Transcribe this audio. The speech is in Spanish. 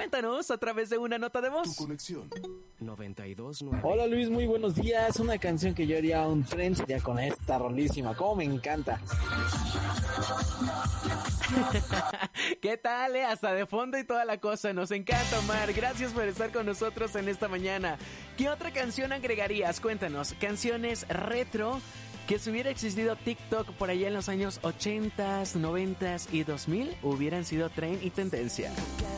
Cuéntanos a través de una nota de Tu voz. conexión. 92.9. Hola Luis, muy buenos días. Una canción que yo haría un trend ya con esta rolísima. Cómo me encanta. ¿Qué tal, Hasta de fondo y toda la cosa. Nos encanta, Omar. Gracias por estar con nosotros en esta mañana. ¿Qué otra canción agregarías? Cuéntanos. Canciones retro que si hubiera existido TikTok por allá en los años 80s, 90s y 2000 hubieran sido trend y tendencia.